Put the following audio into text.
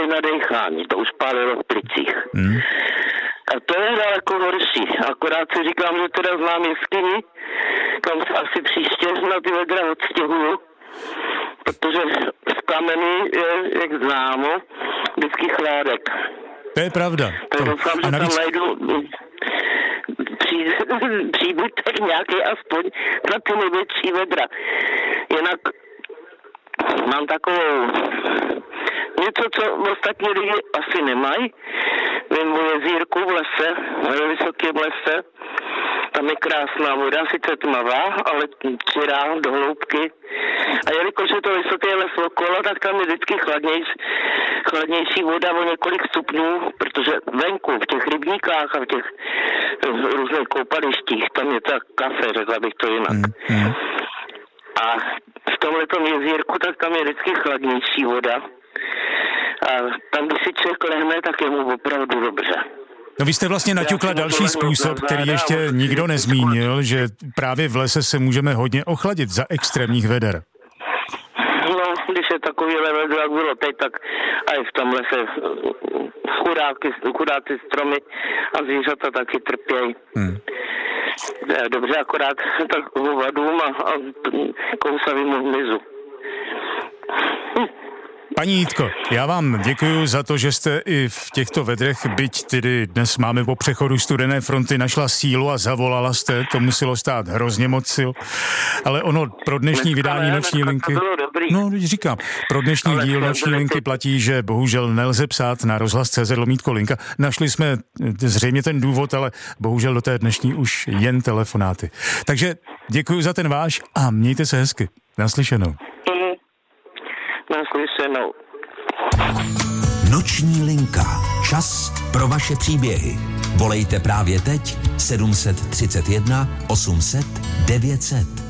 je na dechání, to už pálilo v plicích. A to je daleko horší, akorát si říkám, že teda znám jeskyni, kam se asi příště na ty vedra odstěhuju, protože z kameny je, jak známo, vždycky chládek. To je pravda. Tak doufám, že tam najdu příbytek nějaký aspoň na ty největší vedra. Jinak mám takovou něco, co ostatní lidi asi nemají. Vím o jezírku v lese, ve vysokém lese. Tam je krásná voda, sice tmavá, ale čirá do hloubky. A jelikož je to vysoké les okolo, tak tam je vždycky chladnější voda o několik stupňů, protože venku, v těch rybníkách a v těch různých koupalištích, tam je ta kafe, řekla bych to jinak. A v tomhletom jezírku, tak tam je vždycky chladnější voda. A tam, když si člověk lehne, tak je mu opravdu dobře. No vy jste vlastně naťukla další způsob, který ještě nikdo nezmínil, že právě v lese se můžeme hodně ochladit za extrémních veder. No, když je takovýhle vedro, jak bylo teď, tak a i v tom lese chudáci stromy a zvířata taky trpějí. Dobře, akorát tak hovadům a kousavým hmyzu. Paní Jitko, já vám děkuju za to, že jste i v těchto vedrech, byť tedy dnes máme po přechodu studené fronty, našla sílu a zavolala jste, to muselo stát hrozně moc sil, ale ono pro dnešní vydání Noční linky, no říkám, pro dnešní díl Noční linky platí, že bohužel nelze psát na rozhlas.cz/linka. Našli jsme zřejmě ten důvod, ale bohužel do té dnešní už jen telefonáty. Takže děkuju za ten váš a mějte se hezky. Naslyšenou. Naslyšenou. Noční linka. Čas pro vaše příběhy. Volejte právě teď 731 800 900.